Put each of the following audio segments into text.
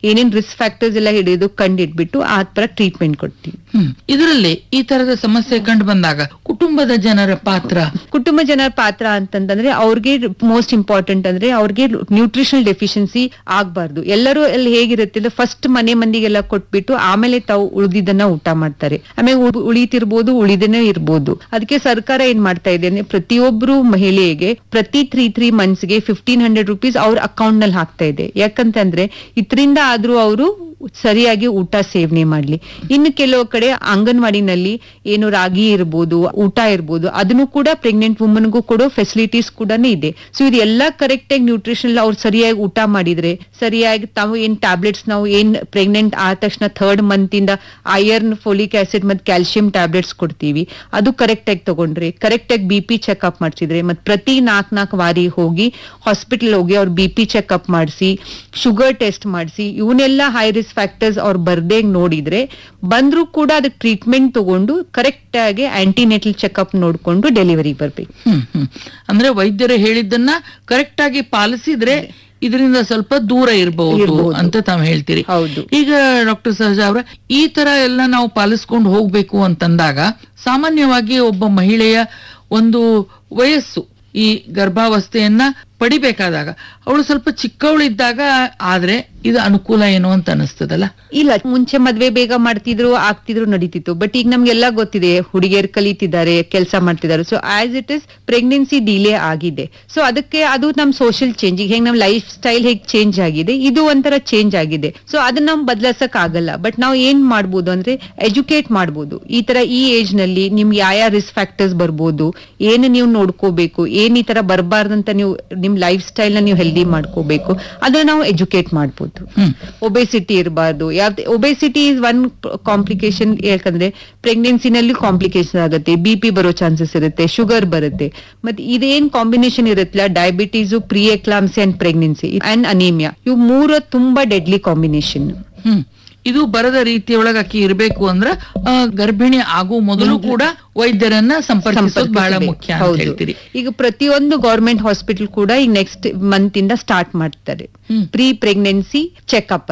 ಏನೇನ್ risk factors ಎಲ್ಲ ಹಿಡಿದು ಕಂಡಿಡ್ಬಿಟ್ಟು ಆ ತರ ಟ್ರೀಟ್ಮೆಂಟ್ ಕೊಡ್ತೀವಿ. ಇದರಲ್ಲಿ ಈ ತರದ ಸಮಸ್ಯೆ ಕಂಡು ಬಂದಾಗ ಕುಟುಂಬದ ಜನರ ಪಾತ್ರ ಅಂತಂದ್ರೆ ಅವ್ರಿಗೆ ಮೋಸ್ಟ್ ಇಂಪಾರ್ಟೆಂಟ್ ಅಂದ್ರೆ ಅವ್ರಿಗೆ ನ್ಯೂಟ್ರಿಷನಲ್ ಡೆಫಿಷಿಯನ್ಸಿ ಆಗ್ಬಾರ್ದು. ಎಲ್ಲರೂ ಅಲ್ಲಿ ಹೇಗಿರುತ್ತೆ, ಫಸ್ಟ್ ಮನೆ ಮಂದಿಗೆಲ್ಲ ಕೊಟ್ಬಿಟ್ಟು ಆಮೇಲೆ ತಾವು ಉಳಿದಿದ್ದನ್ನ ಊಟ ಮಾಡ್ತಾರೆ. ಆಮೇಲೆ ಉಳಿತಿರ್ಬೋದು, ಉಳಿದೇನೆ ಇರ್ಬೋದು. ಅದಕ್ಕೆ ಸರ್ಕಾರ ಏನ್ ಮಾಡ್ತಾ ಇದೆ ಅಂದ್ರೆ ಪ್ರತಿಯೊಬ್ರು ಮಹಿಳೆಗೆ ಪ್ರತಿ 3 ಮಂತ್ಸ್ಗೆ 1500 ರೂಪೀಸ್ ಅವ್ರ ಅಕೌಂಟ್ ನಲ್ಲಿ ಹಾಕ್ತಾ ಇದೆ. ಯಾಕಂತಂದ್ರೆ ಇದರಿಂದ ಆದ್ರೂ ಅವರು ಸರಿಯಾಗಿ ಊಟ ಸೇವನೆ ಮಾಡ್ಲಿ. ಇನ್ನು ಕೆಲವು ಕಡೆ ಅಂಗನವಾಡಿನಲ್ಲಿ ಏನು ರಾಗಿ ಇರ್ಬೋದು, ಊಟ ಇರ್ಬೋದು, ಅದನ್ನು ಕೂಡ ಪ್ರೆಗ್ನೆಂಟ್ ವುಮನ್ಗೂ ಕೊಡೋ ಫೆಸಿಲಿಟೀಸ್ ಕೂಡ ಇದೆ. ಸೊ ಇದೆಲ್ಲ ಕರೆಕ್ಟ್ ಆಗಿ ನ್ಯೂಟ್ರಿಷನ್ ಅವ್ರು ಸರಿಯಾಗಿ ಊಟ ಮಾಡಿದ್ರೆ, ಸರಿಯಾಗಿ ತಾವು ಏನ್ ಟ್ಯಾಬ್ಲೆಟ್ಸ್ ನಾವು ಏನ್ ಪ್ರೆಗ್ನೆಂಟ್ ಆದ ತಕ್ಷಣ 3rd ಮಂತ್ ಇಂದ ಐರನ್, ಫೋಲಿಕ್ ಆಸಿಡ್ ಮತ್ತೆ ಕ್ಯಾಲ್ಸಿಯಂ ಟ್ಯಾಬ್ಲೆಟ್ಸ್ ಕೊಡ್ತೀವಿ, ಅದು ಕರೆಕ್ಟ್ ಆಗಿ ತಗೊಂಡ್ರೆ, ಕರೆಕ್ಟ್ ಆಗಿ BP ಚೆಕ್ಅಪ್ ಮಾಡಿಸಿದ್ರೆ, ಮತ್ತೆ ಪ್ರತಿ 4 ವಾರಿ ಹೋಗಿ ಹಾಸ್ಪಿಟಲ್ ಹೋಗಿ ಅವ್ರ BP ಚೆಕ್ಅಪ್ ಮಾಡಿಸಿ, ಶುಗರ್ ಟೆಸ್ಟ್ ಮಾಡಿಸಿ, ಇವನ್ನೆಲ್ಲ ಹೈ ರಿಸ್ಕ್ ಫ್ಯಾಕ್ಟರ್ಸ್ ಅವ್ರು ಬರ್ದೇ ನೋಡಿದ್ರೆ ಬಂದ್ರು ಕೂಡ ಅದಕ್ಕೆ ಟ್ರೀಟ್ಮೆಂಟ್ ತಗೊಂಡು ಕರೆಕ್ಟ್ ಆಗಿ ಆಂಟಿನೇಟಲ್ ಚೆಕ್ಅಪ್ ನೋಡ್ಕೊಂಡು ಡೆಲಿವರಿ ಬರ್ಬೇಕು. ಅಂದ್ರೆ ವೈದ್ಯರು ಹೇಳಿದ್ದನ್ನ ಕರೆಕ್ಟ್ ಆಗಿ ಪಾಲಿಸಿದ್ರೆ ಇದರಿಂದ ಸ್ವಲ್ಪ ದೂರ ಇರಬಹುದು ಅಂತ ತಾವು ಹೇಳ್ತೀರಿ. ಈಗ ಡಾಕ್ಟರ್ ಸಹಜಾ ಅವರ ಈ ತರ ಎಲ್ಲ ನಾವು ಪಾಲಿಸ್ಕೊಂಡು ಹೋಗ್ಬೇಕು ಅಂತಂದಾಗ ಸಾಮಾನ್ಯವಾಗಿ ಒಬ್ಬ ಮಹಿಳೆಯ ಒಂದು ವಯಸ್ಸು ಈ ಗರ್ಭಾವಸ್ಥೆಯನ್ನ ಪಡಿಬೇಕಾದಾಗ ಅವಳು ಸ್ವಲ್ಪ ಚಿಕ್ಕವಳಿದ್ದಾಗ ಆದ್ರೆ ಇದು ಅನುಕೂಲ ಏನು ಅಂತ ಅನಿಸ್ತದಲ್ಲ? ಇಲ್ಲ, ಮುಂಚೆ ಮದ್ವೆ ಬೇಗ ಮಾಡ್ತಿದ್ರು, ಆಗ್ತಿದ್ರು, ನಡೀತಿತ್ತು. ಬಟ್ ಈಗ ನಮ್ಗೆಲ್ಲ ಗೊತ್ತಿದೆ, ಹುಡುಗಿಯರು ಕಲಿತಿದ್ದಾರೆ, ಕೆಲಸ ಮಾಡ್ತಿದ್ದಾರೆ. So as it is pregnancy delay ಆಗಿದೆ. ಸೊ ಅದಕ್ಕೆ ಅದು ನಮ್ ಸೋಷಿಯಲ್ ಚೇಂಜ್, ಈಗ ಹೆಂಗ್ ನಮ್ ಲೈಫ್ ಸ್ಟೈಲ್ ಹೇಗ್ ಚೇಂಜ್ ಆಗಿದೆ, ಇದು ಒಂಥರ ಚೇಂಜ್ ಆಗಿದೆ. ಸೊ ಅದನ್ನ ನಾವು ಬದಲಾಸಕ್ ಆಗಲ್ಲ. ಬಟ್ ನಾವು ಏನ್ ಮಾಡ್ಬೋದು ಅಂದ್ರೆ ಎಜುಕೇಟ್ ಮಾಡ್ಬೋದು. ಈ ತರ ಈ ಏಜ್ ನಲ್ಲಿ ನಿಮ್ಗೆ ಯಾವ ರಿಸ್ಕ್ ಫ್ಯಾಕ್ಟರ್ಸ್ ಬರ್ಬೋದು, ಏನು ನೀವು ನೋಡ್ಕೋಬೇಕು, ಏನ್ ಈ ತರ ಬರಬಾರ್ದಂತ ನೀವು ನಿಮ್ ಲೈಫ್ ಸ್ಟೈಲ್ ನ ನೀವು ಹೆಲ್ದಿ ಮಾಡ್ಕೋಬೇಕು, ಅದನ್ನ ನಾವು ಎಜುಕೇಟ್ ಮಾಡ್ಬೋದು. ಒಬೆಸಿಟಿ ಇರಬಾರ್ದು. Obesity is one complication. ಯಾಕಂದ್ರೆ ಪ್ರೆಗ್ನೆನ್ಸಿನಲ್ಲಿ ಕಾಂಪ್ಲಿಕೇಶನ್ ಆಗುತ್ತೆ, BP ಬರೋ ಚಾನ್ಸಸ್ ಇರುತ್ತೆ, ಶುಗರ್ ಬರುತ್ತೆ. ಮತ್ತೆ ಇದೇನ್ ಕಾಂಬಿನೇಷನ್ ಇರುತ್ತಲ್ಲ, diabetes, pre ಎಕ್ಲಾಂಪ್ಸಿ and pregnancy and anaemia, ಇವು 3 ತುಂಬಾ ಡೆಡ್ಲಿ ಕಾಂಬಿನೇಷನ್. ಇದು ಬರದ ರೀತಿಯೊಳಗೆ ಅಕ್ಕಿ ಇರಬೇಕು ಅಂದ್ರೆ ಗರ್ಭಿಣಿ ಆಗೋ ಮೊದಲು ಕೂಡ ವೈದ್ಯರನ್ನ ಸಂಪರ್ಕಿಸೋದು ಬಹಳ ಮುಖ್ಯ ಅಂತ ಹೇಳ್ತೀರಿ. ಈಗ ಪ್ರತಿಯೊಂದು ಗವರ್ಮೆಂಟ್ ಹಾಸ್ಪಿಟಲ್ ಕೂಡ ಈಗ ನೆಕ್ಸ್ಟ್ ಮಂತ್ ಇಂದ ಸ್ಟಾರ್ಟ್ ಮಾಡ್ತಾರೆ ಪ್ರೀ ಪ್ರೆಗ್ನೆನ್ಸಿ ಚೆಕ್ಅಪ್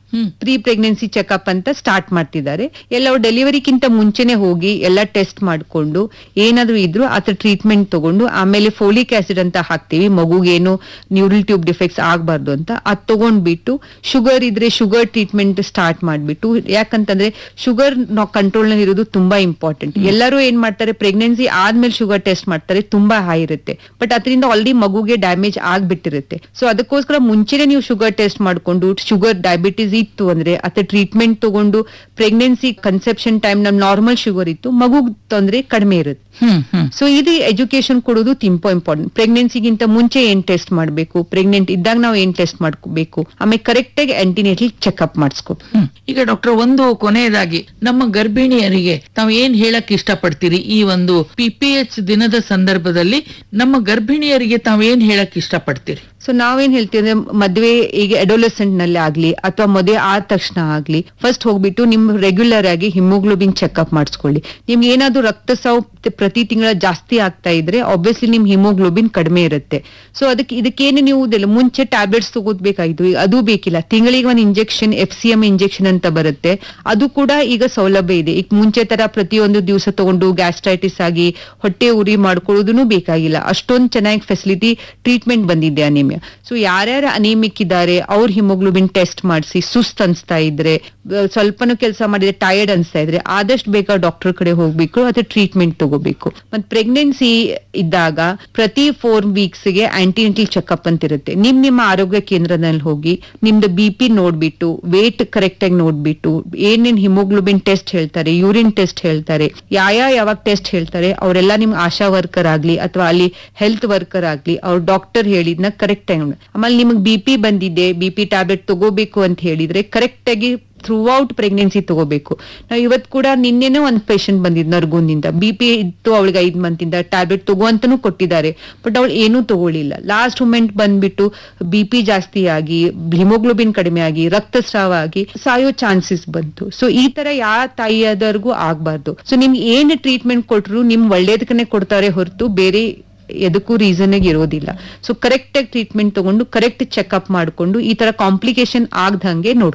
ಅಂತ ಸ್ಟಾರ್ಟ್ ಮಾಡ್ತಿದ್ದಾರೆ. ಎಲ್ಲ ಡೆಲಿವರಿಗಿಂತ ಮುಂಚೆನೆ ಹೋಗಿ ಎಲ್ಲ ಟೆಸ್ಟ್ ಮಾಡ್ಕೊಂಡು ಏನಾದ್ರು ಇದ್ರು ಅದ್ರ ಟ್ರೀಟ್ಮೆಂಟ್ ತಗೊಂಡು ಆಮೇಲೆ ಫೋಲಿಕ್ ಆಸಿಡ್ ಅಂತ ಹಾಕ್ತಿವಿ, ಮಗುಗೇನು ನ್ಯೂರಲ್ ಟ್ಯೂಬ್ ಡಿಫೆಕ್ಟ್ಸ್ ಆಗ್ಬಾರ್ದು ಅಂತ. ಅದ್ ತಗೊಂಡ್ಬಿಟ್ಟು ಶುಗರ್ ಇದ್ರೆ ಶುಗರ್ ಟ್ರೀಟ್ಮೆಂಟ್ ಸ್ಟಾರ್ಟ್ ಮಾಡ್ಬಿಟ್ಟು, ಯಾಕಂತಂದ್ರೆ ಶುಗರ್ ಕಂಟ್ರೋಲ್ ನಲ್ಲಿ ಇರೋದು ತುಂಬಾ ಇಂಪಾರ್ಟೆಂಟ್. ಎಲ್ಲರೂ ಏನ್ ಮಾಡ್ತಾರೆ, ಪ್ರೆಗ್ನೆನ್ಸಿ ಆದ್ಮೇಲೆ ಶುಗರ್ ಟೆಸ್ಟ್ ಮಾಡ್ತಾರೆ, ತುಂಬಾ ಹೈ ಇರುತ್ತೆ. ಬಟ್ ಅದರಿಂದ ಆಲ್ರೆಡಿ ಮಗುಗೆ ಡ್ಯಾಮೇಜ್ ಆಗ್ಬಿಟ್ಟಿರುತ್ತೆ. ಸೊ ಅದಕ್ಕೋಸ್ಕರ ಮುಂಚೆನೆ ನೀವು ಶುಗರ್ ಟೆಸ್ಟ್ ಮಾಡ್ಕೊಂಡು, ಶುಗರ್ ಡಯಾಬಿಟೀಸ್ ಇತ್ತು ಅಂದ್ರೆ ಅದ್ರ ಟ್ರೀಟ್ಮೆಂಟ್ ತಗೊಂಡು, ಪ್ರೆಗ್ನೆನ್ಸಿ ಕನ್ಸೆಪ್ಷನ್ ಟೈಮ್ ನಮ್ ನಾರ್ಮಲ್ ಶುಗರ್ ಇತ್ತು, ಮಗು ತೊಂದ್ರೆ ಕಡಿಮೆ ಇರುತ್ತೆ. ಸೊ ಇದು ಎಜುಕೇಶನ್ ಕೊಡೋದು ತುಂಬಾ ಇಂಪಾರ್ಟೆಂಟ್. ಪ್ರೆಗ್ನೆನ್ಸಿಗಿಂತ ಮುಂಚೆ ಏನ್ ಟೆಸ್ಟ್ ಮಾಡ್ಬೇಕು, ಪ್ರೆಗ್ನೆಂಟ್ ಇದ್ದಾಗ ನಾವು ಏನ್ ಟೆಸ್ಟ್ ಮಾಡ್ಕೋಬೇಕು, ಆಮೇಲೆ ಕರೆಕ್ಟ್ ಆಗಿ ಆಂಟಿನೇಟಲ್ ಚೆಕ್ಅಪ್ ಮಾಡಿಸ್ಕೋ. ಈಗ ಡಾಕ್ಟರ್, ಒಂದು ಕೊನೆಯದಾಗಿ ನಮ್ಮ ಗರ್ಭಿಣಿಯರಿಗೆ ತಾವು ಏನ್ ಹೇಳಕ್ ಇಷ್ಟಪಡ್ತೀರಿ? ಈ ಒಂದು PPH ದಿನದ ಸಂದರ್ಭದಲ್ಲಿ ನಮ್ಮ ಗರ್ಭಿಣಿಯರಿಗೆ ತಾವು ಏನ್ ಹೇಳಕ್ ಇಷ್ಟಪಡ್ತೀರಿ? ಸೊ ನಾವೇನ್ ಹೇಳ್ತೀವಿ ಅಂದ್ರೆ, ಮದ್ವೆ ಈಗ ಅಡೋಲೆಸೆಂಟ್ ನಲ್ಲಿ ಆಗ್ಲಿ ಅಥವಾ ಮದುವೆ ಆದ ತಕ್ಷಣ ಆಗ್ಲಿ, ಫಸ್ಟ್ ಹೋಗ್ಬಿಟ್ಟು ನಿಮ್ ರೆಗ್ಯುಲರ್ ಆಗಿ ಹಿಮೋಗ್ಲೋಬಿನ್ ಚೆಕ್ಅಪ್ ಮಾಡಿಸ್ಕೊಳ್ಳಿ. ನಿಮ್ಗೆ ಏನಾದ್ರು ರಕ್ತಸ್ರಾವ ಪ್ರತಿ ತಿಂಗಳ ಜಾಸ್ತಿ ಆಗ್ತಾ ಇದ್ರೆ ಆಬ್ವಿಯಸ್ಲಿ ನಿಮ್ ಹಿಮೋಗ್ಲೋಬಿನ್ ಕಡಿಮೆ ಇರುತ್ತೆ. ಸೊ ಇದಕ್ಕೇನು ನೀವು ಮುಂಚೆ ಟ್ಯಾಬ್ಲೆಟ್ಸ್ ತಗೋಬೇಕಾಯ್ತು, ಅದು ಬೇಕಿಲ್ಲ. ತಿಂಗಳಿಗೆ ಒಂದು ಇಂಜೆಕ್ಷನ್, FCM ಇಂಜೆಕ್ಷನ್ ಅಂತ ಬರುತ್ತೆ, ಅದು ಕೂಡ ಈಗ ಸೌಲಭ್ಯ ಇದೆ. ಈಗ ಮುಂಚೆ ತರ ಪ್ರತಿಯೊಂದು ದಿವಸ ತಗೊಂಡು ಗ್ಯಾಸ್ಟ್ರೈಟಿಸ್ ಆಗಿ ಹೊಟ್ಟೆ ಉರಿ ಮಾಡ್ಕೊಳ್ಳೋದನ್ನು ಬೇಕಾಗಿಲ್ಲ. ಅಷ್ಟೊಂದು ಚೆನ್ನಾಗಿ ಫೆಸಿಲಿಟಿ ಟ್ರೀಟ್ಮೆಂಟ್ ಬಂದಿದೆ ಅನಿಮಿಯಾ. ಸೊ ಯಾರ್ಯಾರು ಅನಿಮಿಕ್ ಇದ್ದಾರೆ ಅವ್ರ ಹಿಮೋಗ್ಲೋಬಿನ್ ಟೆಸ್ಟ್ ಮಾಡಿಸಿ, ಸುಸ್ತ್ ಅನ್ಸ್ತಾ ಇದ್ರೆ, ಸ್ವಲ್ಪನೂ ಕೆಲಸ ಮಾಡಿದ್ರೆ ಟಯರ್ಡ್ ಅನ್ಸ್ತಾ ಇದ್ರೆ ಆದಷ್ಟು ಬೇಗ ಡಾಕ್ಟರ್ ಕಡೆ ಹೋಗ್ಬೇಕು, ಅದ್ರ ಟ್ರೀಟ್ಮೆಂಟ್ ತಗೋಬೇಕು. ಮತ್ತೆ ಪ್ರೆಗ್ನೆನ್ಸಿ ಇದ್ದಾಗ ಪ್ರತಿ 4 ವೀಕ್ಸ್ ಗೆ ಆಂಟಿನೆಟಲ್ ಚೆಕ್ಅಪ್ ಅಂತ ಇರುತ್ತೆ. ನಿಮ್ಮ ಆರೋಗ್ಯ ಕೇಂದ್ರದಲ್ಲಿ ಹೋಗಿ ನಿಮ್ದು BP ನೋಡ್ಬಿಟ್ಟು, ವೇಟ್ ಕರೆಕ್ಟ್ ಆಗಿ ನೋಡ್ಬಿಟ್ಟು, ಏನೇನ್ ಹಿಮೋಗ್ಲೋಬಿನ್ ಟೆಸ್ಟ್ ಹೇಳ್ತಾರೆ, ಯೂರಿನ್ ಟೆಸ್ಟ್ ಹೇಳ್ತಾರೆ, ಯಾವಾಗ ಟೆಸ್ಟ್ ಹೇಳ್ತಾರೆ ಅವರೆಲ್ಲ ನಿಮ್ ಆಶಾ ವರ್ಕರ್ ಆಗ್ಲಿ ಅಥವಾ ಅಲ್ಲಿ ಹೆಲ್ತ್ ವರ್ಕರ್ ಆಗ್ಲಿ ಅವ್ರ ಡಾಕ್ಟರ್ ಹೇಳಿದ್ನ ಕರೆಕ್ಟ್ ಆಗಿ. ಆಮೇಲೆ ನಿಮಗ್ BP ಬಂದಿದೆ, BP ಟ್ಯಾಬ್ಲೆಟ್ ತಗೋಬೇಕು ಅಂತ ಹೇಳಿದ್ರೆ ಕರೆಕ್ಟ್ ಆಗಿ ಥ್ರೂ ಔಟ್ ಪ್ರೆಗ್ನೆನ್ಸಿ ತಗೋಬೇಕು. ನಾವು ಇವತ್ತು ಕೂಡ ನಿನ್ನೆನೂ ಒಂದ್ ಪೇಷಂಟ್ ಬಂದಿದ್ ನರ್ಗುಂದಿಂದ, BP ಇತ್ತು, ಅವಳಿಗೆ 5 ಮಂತ್ ಇಂದ ಟ್ಯಾಬ್ಲೆಟ್ ತಗೋ ಅಂತಾನೂ ಕೊಟ್ಟಿದ್ದಾರೆ. ಬಟ್ ಅವಳು ಏನೂ ತಗೊಳ್ಳಿಲ್ಲ. ಲಾಸ್ಟ್ ಮೂಮೆಂಟ್ ಬಂದ್ಬಿಟ್ಟು BP ಜಾಸ್ತಿ ಆಗಿ, ಹಿಮೋಗ್ಲೋಬಿನ್ ಕಡಿಮೆ ಆಗಿ, ರಕ್ತಸ್ರಾವ ಆಗಿ ಸಾಯೋ ಚಾನ್ಸಸ್ ಬಂತು. ಸೊ ಈ ತರ ಯಾವ ತಾಯಿಯಾದವ್ರಿಗೂ ಆಗ್ಬಾರ್ದು. ಸೊ ನಿಮ್ಗೆ ಏನ್ ಟ್ರೀಟ್ಮೆಂಟ್ ಕೊಟ್ರು ನಿಮ್ ಒಳ್ಳೇದಕ್ಕನೆ ಕೊಡ್ತಾರೆ ಹೊರತು ಬೇರೆ ಎದಕ್ಕೂ ರೀಸನ್ ಇರೋದಿಲ್ಲ. ಸೊ ಕರೆಕ್ಟ್ ಆಗಿ ಟ್ರೀಟ್ಮೆಂಟ್ ತಗೊಂಡು ಕರೆಕ್ಟ್ ಚೆಕ್ಅಪ್ ಮಾಡ್ಕೊಂಡು ಈ ತರ ಕಾಂಪ್ಲಿಕೇಶನ್ ಆಗದಂಗೆ ನೋಡ್ಕೊಂಡು